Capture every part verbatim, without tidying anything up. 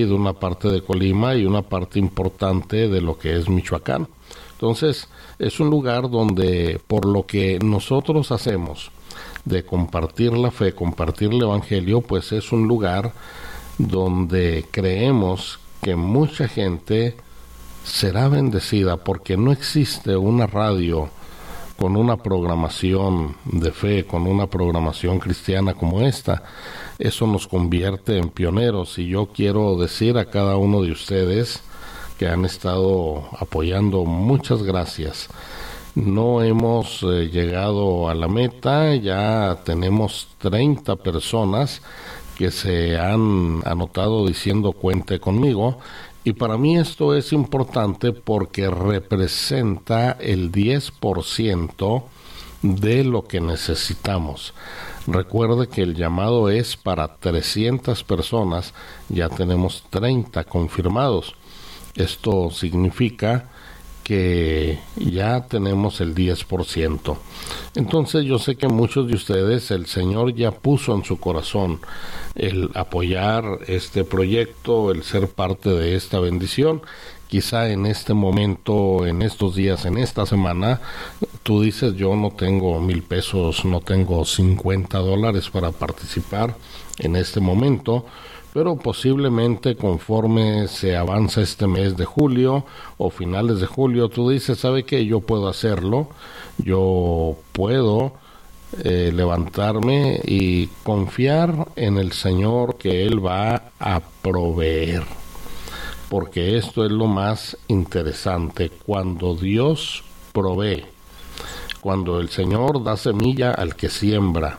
de una parte de Colima y una parte importante de lo que es Michoacán. Entonces, es un lugar donde, por lo que nosotros hacemos, de compartir la fe, compartir el evangelio, pues es un lugar donde creemos que mucha gente será bendecida, porque no existe una radio con una programación de fe, con una programación cristiana como esta. Eso nos convierte en pioneros, y yo quiero decir a cada uno de ustedes que han estado apoyando, muchas gracias. No hemos eh, llegado a la meta, ya tenemos treinta personas que se han anotado diciendo cuente conmigo, y para mí esto es importante porque representa el diez por ciento de lo que necesitamos. Recuerde que el llamado es para trescientas personas, ya tenemos treinta confirmados. Esto significa que ya tenemos el diez por ciento. Entonces yo sé que muchos de ustedes el Señor ya puso en su corazón el apoyar este proyecto, el ser parte de esta bendición. Quizá en este momento, en estos días, en esta semana, tú dices, yo no tengo mil pesos, no tengo cincuenta dólares para participar en este momento, pero posiblemente conforme se avanza este mes de julio o finales de julio, tú dices, ¿sabe qué? Yo puedo hacerlo, yo puedo eh, levantarme y confiar en el Señor que Él va a proveer, porque esto es lo más interesante, cuando Dios provee, cuando el Señor da semilla al que siembra,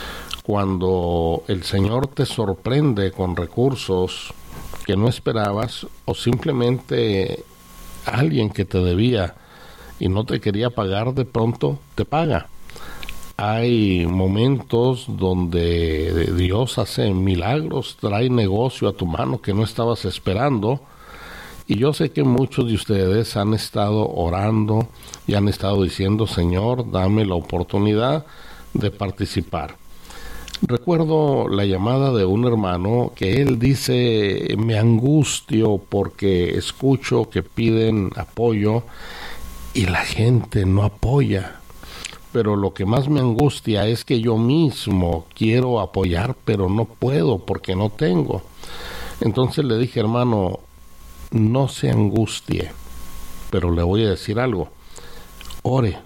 cuando el Señor te sorprende con recursos que no esperabas, o simplemente alguien que te debía y no te quería pagar, de pronto te paga. Hay momentos donde Dios hace milagros, trae negocio a tu mano que no estabas esperando, y yo sé que muchos de ustedes han estado orando y han estado diciendo, Señor, dame la oportunidad de participar. Recuerdo la llamada de un hermano que él dice, me angustio porque escucho que piden apoyo y la gente no apoya. Pero lo que más me angustia es que yo mismo quiero apoyar, pero no puedo porque no tengo. Entonces le dije, hermano, no se angustie, pero le voy a decir algo. Ore.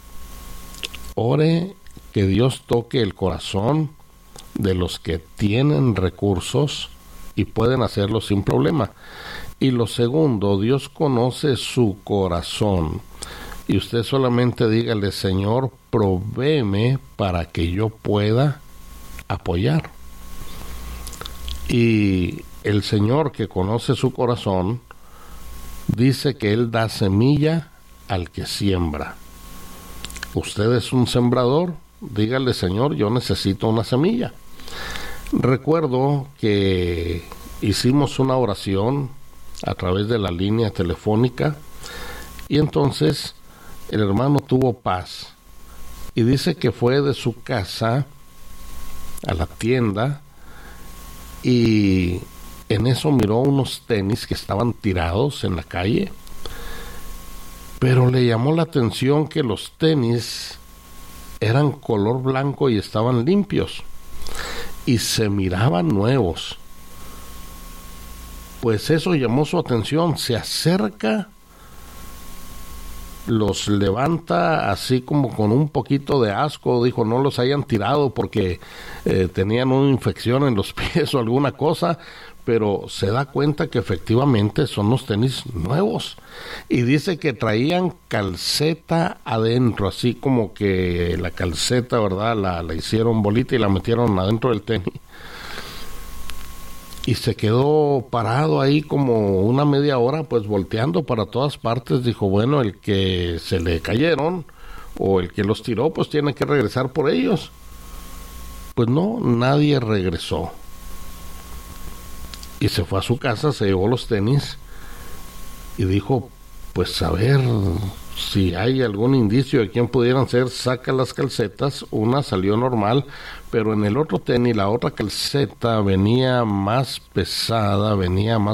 Ore que Dios toque el corazón de los que tienen recursos y pueden hacerlo sin problema. Y lo segundo, Dios conoce su corazón, y usted solamente dígale, Señor, provéeme para que yo pueda apoyar. Y el Señor, que conoce su corazón, dice que Él da semilla al que siembra. Usted es un sembrador, dígale, Señor, yo necesito una semilla. Recuerdo que hicimos una oración a través de la línea telefónica, y entonces el hermano tuvo paz, y dice que fue de su casa a la tienda, y en eso miró unos tenis que estaban tirados en la calle, pero le llamó la atención que los tenis eran color blanco y estaban limpios y se miraban nuevos. Pues eso llamó su atención. Se acerca, los levanta así como con un poquito de asco, dijo, no los hayan tirado porque eh, tenían una infección en los pies o alguna cosa, pero se da cuenta que efectivamente son los tenis nuevos, y dice que traían calceta adentro, así como que la calceta, ¿verdad?, la, la hicieron bolita y la metieron adentro del tenis, y se quedó parado ahí como una media hora, pues volteando para todas partes. Dijo, bueno, el que se le cayeron o el que los tiró, pues tiene que regresar por ellos. Pues no, nadie regresó. Y se fue a su casa, se llevó los tenis y dijo, pues a ver si hay algún indicio de quién pudieran ser. Saca las calcetas, una salió normal, pero en el otro tenis la otra calceta venía más pesada, venía más